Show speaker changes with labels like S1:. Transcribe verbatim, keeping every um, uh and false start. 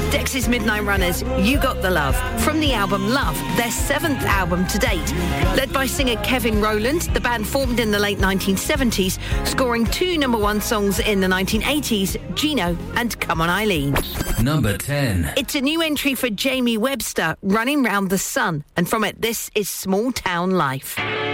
S1: Dexys Midnight Runners, You Got the Love, from the album Love, their seventh album to date. Led by singer Kevin Rowland, the band formed in the late nineteen seventies, scoring two number one songs in the nineteen eighties, Gino and Come On Eileen.
S2: Number ten.
S1: It's a new entry for Jamie Webster, Running Round the Sun, and from it, this is Small Town Life.